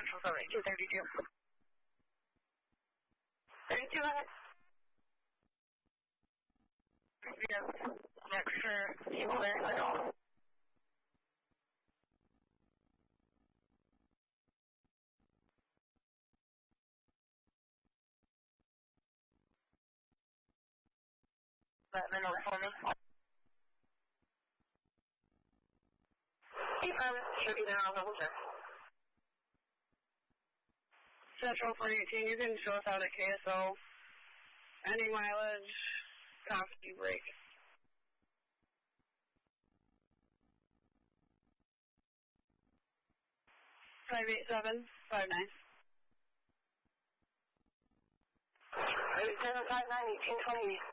Central, sorry, 232. 32 minutes. Yes, next for you clear. Let me know for me. Should be there on double check. Central 418, you can show us out at KSO. Any mileage, copy, break. 58759. 58759, 1820.